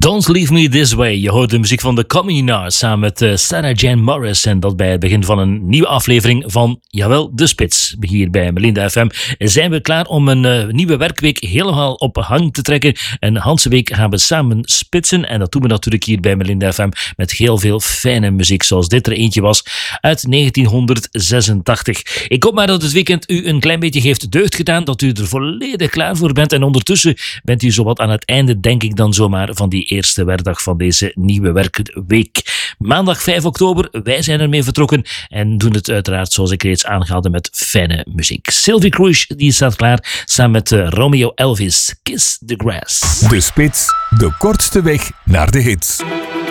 Don't Leave Me This Way. Je hoort de muziek van de Communards samen met Sarah Jane Morris. En dat bij het begin van een nieuwe aflevering van, jawel, De Spits. Hier bij Melinda FM zijn we klaar om een nieuwe werkweek helemaal op hang te trekken. Een Hanse week gaan we samen spitsen. En dat doen we natuurlijk hier bij Melinda FM met heel veel fijne muziek. Zoals dit er eentje was uit 1986. Ik hoop maar dat het weekend u een klein beetje heeft deugd gedaan. Dat u er volledig klaar voor bent. En ondertussen bent u zowat aan het einde, denk ik dan zomaar, van die eerste werkdag van deze nieuwe werkweek. Maandag 5 oktober, wij zijn ermee vertrokken en doen het uiteraard, zoals ik reeds aangehaalde, met fijne muziek. Sylvie Crouch, die staat klaar, samen met Romeo Elvis. Kiss the Grass. De Spits, de kortste weg naar de hits.